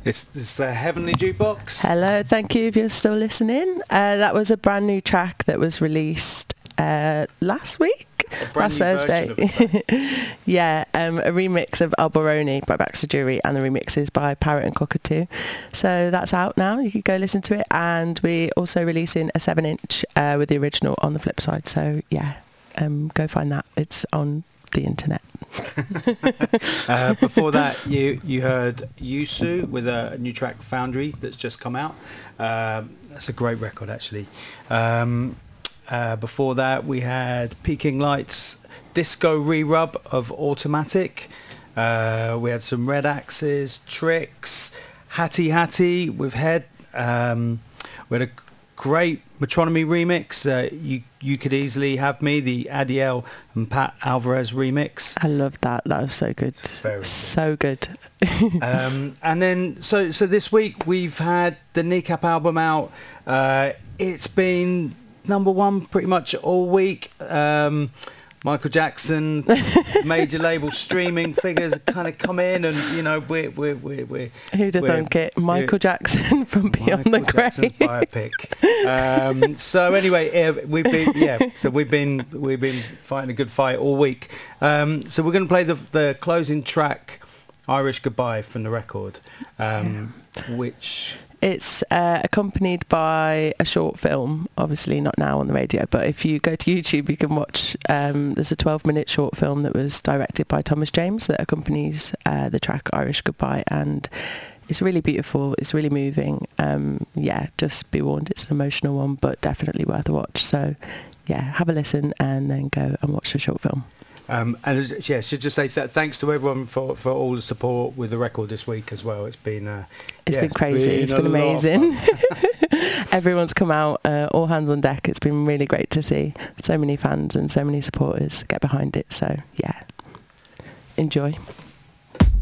It's the Heavenly Jukebox. Hello, thank you if you're still listening. That was a brand new track that was released last week. Last Thursday. Yeah, a remix of Alberoni by Baxter Jury, and the remixes by Parrot and Cockatoo. So that's out now. You could go listen to it, and we're also releasing a 7-inch with the original on the flip side. So yeah, go find that. It's on the internet. Before that, you heard Yusu with a new track, Foundry, that's just come out. That's a great record, actually. Before that, we had Peking Lights disco re-rub of Automatic. We had some Red Axes, Tricks, Hattie Hattie with Head. We had a great Metronomy remix. You Could Easily Have Me, the Adiel and Pat Alvarez remix. I love that. That was so good. So good. And then, so this week we've had the Kneecap album out. It's been number one pretty much all week. Michael Jackson, major label streaming figures kind of come in, and you know we're who'd have thunk it? Michael Jackson from Beyond the Grave biopic. So anyway, we've been fighting a good fight all week. So we're going to play the closing track, Irish Goodbye, from the record, which. It's accompanied by a short film, obviously not now on the radio, but if you go to YouTube you can watch, there's a 12-minute short film that was directed by Thomas James that accompanies the track Irish Goodbye, and it's really beautiful, it's really moving. Just be warned, it's an emotional one, but definitely worth a watch. So yeah, have a listen and then go and watch the short film. Should just say thanks to everyone for all the support with the record this week as well. It's been been crazy. It's been amazing. Everyone's come out, all hands on deck. It's been really great to see so many fans and so many supporters get behind it. So yeah, enjoy.